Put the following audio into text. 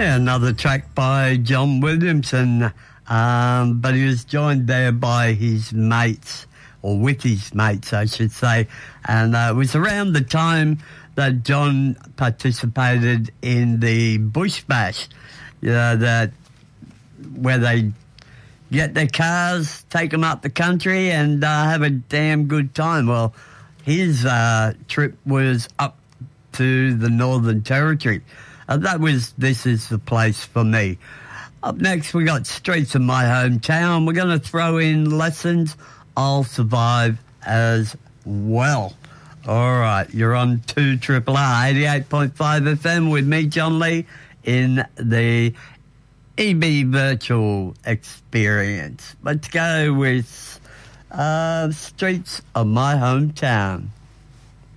Another track by John Williamson, but he was joined there by his mates, or with his mates, I should say, and it was around the time that John participated in the Bush Bash, where they get their cars, take them up the country, and have a damn good time. Well, his trip was up to the Northern Territory. This is the place for me. Up next, we got Streets of My Hometown. We're going to throw in Lessons, I'll Survive as well. All right, you're on 2 Triple R 88.5 FM with me, John Lee, in the EB Virtual Experience. Let's go with Streets of My Hometown.